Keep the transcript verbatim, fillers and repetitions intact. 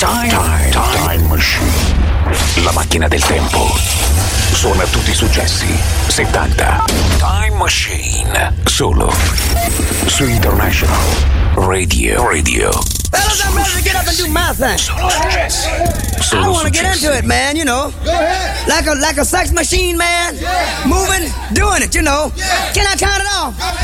Time, time, time machine. La macchina del tempo. Suona tutti i successi settanta. Time Machine. Solo su International Radio. Radio. Fellas, I'm ready to get up and do my thing. Solo successi. Solo I want to get successi. into it, man, you know. Go ahead. Like a like a sex machine, man. Yeah. Moving, doing it, you know. Yeah. Can I count it off?